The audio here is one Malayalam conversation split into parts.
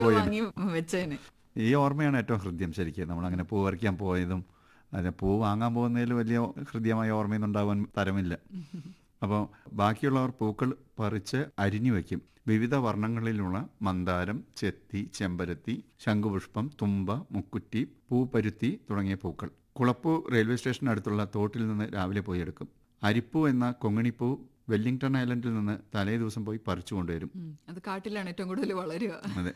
വാങ്ങി വെച്ചേനെ. ഈ ഓർമ്മയാണ് ഏറ്റവും ഹൃദ്യം. ശരിക്കും നമ്മളങ്ങനെ പൂ പറിക്കാൻ പോയതും അതെ പൂ വാങ്ങാൻ പോകുന്നതിൽ വലിയ ഹൃദ്യമായ ഓർമ്മയൊന്നും ഉണ്ടാവാൻ തരമില്ല. അപ്പോൾ ബാക്കിയുള്ളവർ പൂക്കൾ പറിച്ച് അരിഞ്ഞു വയ്ക്കും. വിവിധ വർണ്ണങ്ങളിലുള്ള മന്ദാരം, ചെത്തി, ചെമ്പരത്തി, ശംഖുപുഷ്പം, തുമ്പ, മുക്കുറ്റി, പൂപ്പരുത്തി തുടങ്ങിയ പൂക്കൾ കുളപ്പൂ റെയിൽവേ സ്റ്റേഷനടുത്തുള്ള തോട്ടിൽ നിന്ന് രാവിലെ പോയി എടുക്കും. അരിപ്പൂ എന്ന കൊങ്ങിണിപ്പൂ വെല്ലിംഗ്ടൺ ഐലൻഡിൽ നിന്ന് തലേ ദിവസം പോയി പറിച്ചു കൊണ്ടുവരും. അത് കാട്ടിലാണ് ഏറ്റവും കൂടുതൽ വളരുക. അതെ,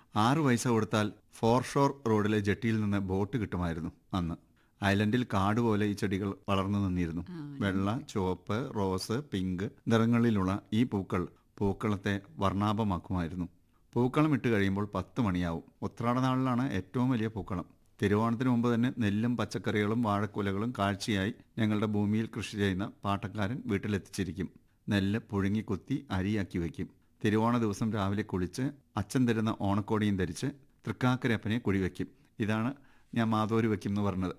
6 പൈസ കൊടുത്താൽ ഫോർഷോർ റോഡിലെ ജെട്ടിയിൽ നിന്ന് ബോട്ട് കിട്ടുമായിരുന്നു അന്ന്. ഐലൻഡിൽ കാട് പോലെ ഈ ചെടികൾ വളർന്നു നിന്നിരുന്നു. വെള്ള, ചുവപ്പ്, റോസ്, പിങ്ക് നിറങ്ങളിലുള്ള ഈ പൂക്കൾ പൂക്കളത്തെ വർണ്ണാഭമാക്കുമായിരുന്നു. പൂക്കളം ഇട്ട് കഴിയുമ്പോൾ 10 മണിയാവും. ഉത്രാടനാളിലാണ് ഏറ്റവും വലിയ പൂക്കളം. തിരുവോണത്തിന് മുമ്പ് തന്നെ നെല്ലും പച്ചക്കറികളും വാഴക്കുലകളും കാഴ്ചയായി ഞങ്ങളുടെ ഭൂമിയിൽ കൃഷി ചെയ്യുന്ന പാട്ടക്കാരൻ വീട്ടിലെത്തിച്ചിരിക്കും. നെല്ല് പുഴുങ്ങി കുത്തി അരിയാക്കി വയ്ക്കും. തിരുവോണ ദിവസം രാവിലെ കുളിച്ച് അച്ഛൻ തരുന്ന ഓണക്കോടിയും ധരിച്ച് തൃക്കാക്കരപ്പനെ കുഴിവെക്കും. ഇതാണ് ഞാൻ മാതോരി വെക്കും എന്ന് പറഞ്ഞത്.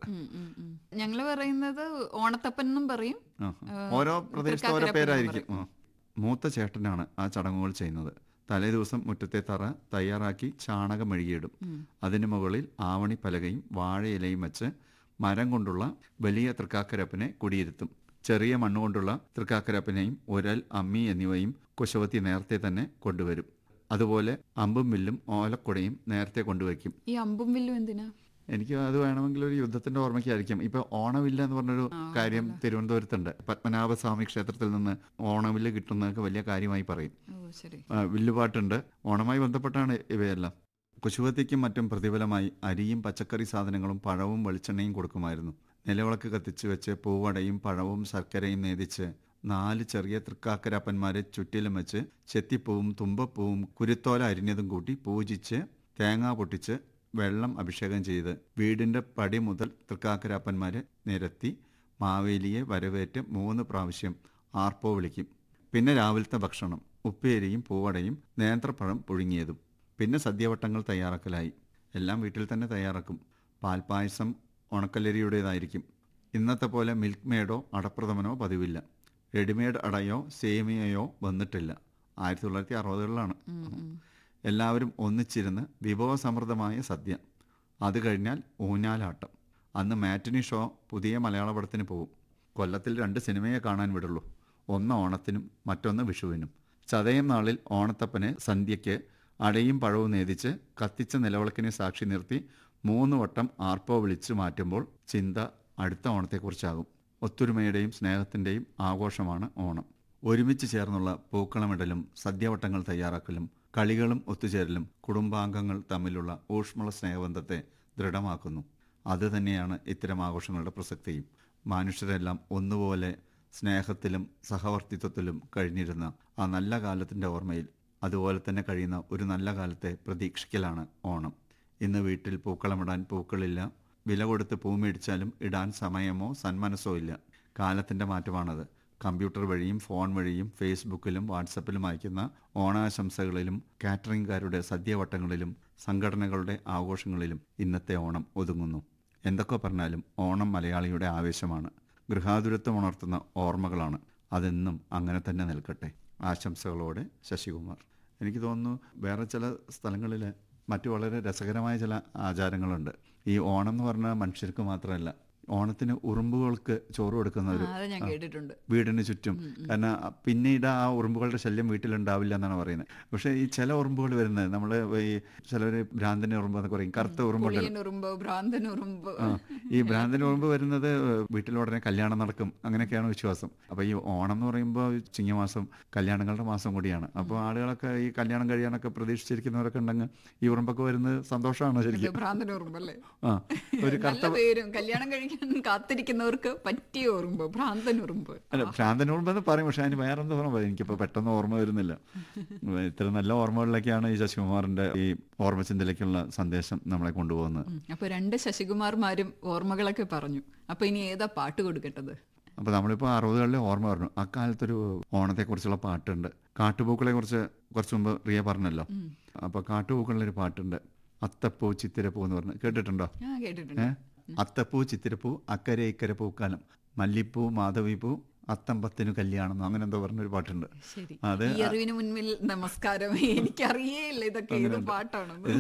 ഞങ്ങള് പറയുന്നത് ഓണത്തപ്പൻ എന്നും പറയും. ഓരോ പ്രദേശത്ത് ഓരോ പേരായിരിക്കും. മൂത്ത ചേട്ടനാണ് ആ ചടങ്ങുകൾ ചെയ്യുന്നത്. തലേ ദിവസം മുറ്റത്തെ തറ തയ്യാറാക്കി ചാണകം മെഴുകിയിടും. അതിനു മുകളിൽ ആവണി പലകയും വാഴയിലയും വെച്ച് മരം കൊണ്ടുള്ള വലിയ തൃക്കാക്കരപ്പനെ കുടിയിരുത്തും. ചെറിയ മണ്ണുകൊണ്ടുള്ള തൃക്കാക്കരപ്പനെയും ഉരൽ, അമ്മി എന്നിവയും കുശവത്തി നേരത്തെ തന്നെ കൊണ്ടുവരും. അതുപോലെ അമ്പും വില്ലും ഓലക്കുടയും നേരത്തെ കൊണ്ടുവയ്ക്കും. ഈ അമ്പും വില്ലും എന്തിനാ? എനിക്ക് അത് വേണമെങ്കിൽ ഒരു യുദ്ധത്തിന്റെ ഓർമ്മയ്ക്കായിരിക്കും. ഇപ്പൊ ഓണവില്ല എന്ന് പറഞ്ഞൊരു കാര്യം തിരുവനന്തപുരത്തുണ്ട്. പത്മനാഭസ്വാമി ക്ഷേത്രത്തിൽ നിന്ന് ഓണവില്ല് കിട്ടുന്നതൊക്കെ വലിയ കാര്യമായി പറയും. വില്ലുപാട്ടുണ്ട്. ഓണമായി ബന്ധപ്പെട്ടാണ് ഇവയെല്ലാം. കുശുവത്തിക്കും മറ്റും പ്രതിഫലമായി അരിയും പച്ചക്കറി സാധനങ്ങളും പഴവും വെളിച്ചെണ്ണയും കൊടുക്കുമായിരുന്നു. നിലവിളക്ക് കത്തിച്ച് വെച്ച് പൂവടയും പഴവും ശർക്കരയും നേദിച്ച് 4 ചെറിയ തൃക്കാക്കരാപ്പന്മാരെ ചുറ്റിലും വെച്ച് ചെത്തിപ്പൂവും തുമ്പപ്പൂവും കുരുത്തോല അരിഞ്ഞതും കൂട്ടി പൂജിച്ച് തേങ്ങ പൊട്ടിച്ച് വെള്ളം അഭിഷേകം ചെയ്ത് വീടിൻ്റെ പടി മുതൽ തൃക്കാക്കരാപ്പന്മാരെ നിരത്തി മാവേലിയെ വരവേറ്റ് 3 പ്രാവശ്യം ആർപ്പോ വിളിക്കും. പിന്നെ രാവിലത്തെ ഭക്ഷണം ഉപ്പേരിയും പൂവടയും നേന്ത്രപ്പഴം പുഴുങ്ങിയതും. പിന്നെ സദ്യവട്ടങ്ങൾ തയ്യാറാക്കലായി. എല്ലാം വീട്ടിൽ തന്നെ തയ്യാറാക്കും. പാൽപ്പായസം ഉണക്കലരിയുടേതായിരിക്കും. ഇന്നത്തെ പോലെ മിൽക്ക് മെയ്ഡോ അടപ്രഥമനോ പതിവില്ല. റെഡിമെയ്ഡ് അടയോ സേമിയയോ വന്നിട്ടില്ല. 1960കളിലാണ്. എല്ലാവരും ഒന്നിച്ചിരുന്ന് വിഭവസമൃദ്ധമായ സദ്യ. അത് കഴിഞ്ഞാൽ ഊഞ്ഞാലാട്ടം. അന്ന് മാറ്റിനി ഷോ പുതിയ മലയാള പടത്തിന് പോകും. കൊല്ലത്തിൽ 2 സിനിമയെ കാണാൻ വിടുള്ളൂ. ഒന്ന് ഓണത്തിനും മറ്റൊന്ന് വിഷുവിനും. ചതയം നാളിൽ ഓണത്തപ്പനെ സന്ധ്യയ്ക്ക് അടയും പഴവും നേദിച്ച് കത്തിച്ച നിലവിളക്കിനെ സാക്ഷി നിർത്തി 3 വട്ടം ആർപ്പോ വിളിച്ചു മാറ്റുമ്പോൾ ചിന്ത അടുത്ത ഓണത്തെക്കുറിച്ചാകും. ഒത്തൊരുമയുടെയും സ്നേഹത്തിൻ്റെയും ആഘോഷമാണ് ഓണം. ഒരുമിച്ച് ചേർന്നുള്ള പൂക്കളമിടലും സദ്യവട്ടങ്ങൾ തയ്യാറാക്കലും കളികളും ഒത്തുചേരലും കുടുംബാംഗങ്ങൾ തമ്മിലുള്ള ഊഷ്മള സ്നേഹബന്ധത്തെ ദൃഢമാക്കുന്നു. അതുതന്നെയാണ് ഇത്തരം ആഘോഷങ്ങളുടെ പ്രസക്തിയും. മനുഷ്യരെല്ലാം ഒന്നുപോലെ സ്നേഹത്തിലും സഹവർത്തിത്വത്തിലും കഴിഞ്ഞിരുന്ന ആ നല്ല കാലത്തിൻ്റെ ഓർമ്മയിൽ അതുപോലെ തന്നെ കഴിയുന്ന ഒരു നല്ല കാലത്തെ പ്രതീക്ഷിക്കലാണ് ഓണം. ഇന്ന് വീട്ടിൽ പൂക്കളമിടാൻ പൂക്കളില്ല. വില കൊടുത്ത് പൂ മേടിച്ചാലും ഇടാൻ സമയമോ സന്മനസ്സോ ഇല്ല. കാലത്തിൻ്റെ മാറ്റമാണത്. കമ്പ്യൂട്ടർ വഴിയും ഫോൺ വഴിയും ഫേസ്ബുക്കിലും വാട്സപ്പിലും അയക്കുന്ന ഓണാശംസകളിലും കാറ്ററിംഗുകാരുടെ സദ്യവട്ടങ്ങളിലും സംഘടനകളുടെ ആഘോഷങ്ങളിലും ഇന്നത്തെ ഓണം ഒതുങ്ങുന്നു. എന്തൊക്കെ പറഞ്ഞാലും ഓണം മലയാളിയുടെ ആവേശമാണ്. ഗൃഹാതുരത്വം ഉണർത്തുന്ന ഓർമ്മകളാണ്. അതെന്നും അങ്ങനെ തന്നെ നിൽക്കട്ടെ. ആശംസകളോടെ ശശികുമാർ. എനിക്ക് തോന്നുന്നു വേറെ ചില സ്ഥലങ്ങളിൽ മറ്റു വളരെ രസകരമായ ചില ആചാരങ്ങളുണ്ട്. ഈ ഓണം എന്ന് പറഞ്ഞാൽ മനുഷ്യർക്ക് മാത്രമല്ല, ഓണത്തിന് ഉറുമ്പുകൾക്ക് ചോറ് കൊടുക്കുന്നവർ വീടിന് ചുറ്റും. കാരണം പിന്നീട് ആ ഉറുമ്പുകളുടെ ശല്യം വീട്ടിലുണ്ടാവില്ല എന്നാണ് പറയുന്നത്. പക്ഷേ ഈ ചില ഉറുമ്പുകൾ വരുന്നത് നമ്മൾ ഈ ചിലർ ഭ്രാന്തൻ ഉറുമ്പ് എന്നൊക്കെ പറയും. കറുത്ത ഉറുമ്പുണ്ടല്ലോ, ഈ ഭ്രാന്തൻ ഉറുമ്പ് വരുന്നത് വീട്ടിലുടനെ കല്യാണം നടക്കും അങ്ങനെയൊക്കെയാണ് വിശ്വാസം. അപ്പോൾ ഈ ഓണം എന്ന് പറയുമ്പോൾ ചിങ്ങമാസം കല്യാണങ്ങളുടെ മാസം കൂടിയാണ്. അപ്പോൾ ആളുകളൊക്കെ ഈ കല്യാണം കഴിയാനൊക്കെ പ്രതീക്ഷിച്ചിരിക്കുന്നവരൊക്കെ ഉണ്ടെങ്കിൽ ഈ ഉറുമ്പൊക്കെ വരുന്നത് സന്തോഷമാണ് ശരിക്കും. ഒരു കറുത്ത കല്യാണം കഴിക്കാൻ കാത്തിരിക്കുന്നവർക്ക് പറ്റിയ ഉറുമ്പ് ഭ്രാന്തൻ ഉറുമ്പ്. അല്ല, ഭ്രാന്തൻ ഉറുമ്പ് എന്ന് പറയും. പക്ഷെ അതിന് വേറെന്താ ഓർമ്മ എനിക്കിപ്പോൾ പെട്ടെന്ന് ഓർമ്മ വരുന്നില്ല. ഇത്ര നല്ല ഓർമ്മകളിലേക്കാണ് ഈ ശശികുമാറിന്റെ ഈ ഓർമ്മചിന്തയിലേക്കുള്ള സന്ദേശം നമ്മളെ കൊണ്ടുപോകുന്നത്. അപ്പൊ 2 ശശികുമാർമാരും ഓർമ്മകളൊക്കെ പറഞ്ഞു. അപ്പൊ ഇനി ഏതാ പാട്ട് കൊടുക്കേണ്ടത്? അപ്പോൾ നമ്മളിപ്പോൾ 60കളിലെ ഓർമ്മ പറഞ്ഞു. അക്കാലത്തൊരു ഓണത്തെക്കുറിച്ചുള്ള പാട്ടുണ്ട്. കാട്ടുപൂക്കളെ കുറിച്ച് കുറച്ച് മുമ്പ് റിയ പറഞ്ഞല്ലോ. അപ്പോൾ കാട്ടുപൂക്കളിലൊരു പാട്ടുണ്ട്, അത്തപ്പൂ ചിത്തിരപ്പൂ എന്ന് പറഞ്ഞ്. കേട്ടിട്ടുണ്ടോ? കേട്ടിട്ടുണ്ട്. അത്തപ്പൂ ചിത്തിരപ്പൂ അക്കരെ ഇക്കരെ പൂക്കാലം, മല്ലിപ്പൂ മാധവിപ്പൂ അത്തമ്പത്തിനു കല്യാണം അങ്ങനെ എന്തോ പറഞ്ഞൊരു പാട്ടുണ്ട്. ശരി. അത് ഈ അറിവിന് മുൻപിൽ നമസ്കാരം. എനിക്കറിയേയില്ല ഇതൊക്കെ ഏത് പാട്ടാണെന്ന്.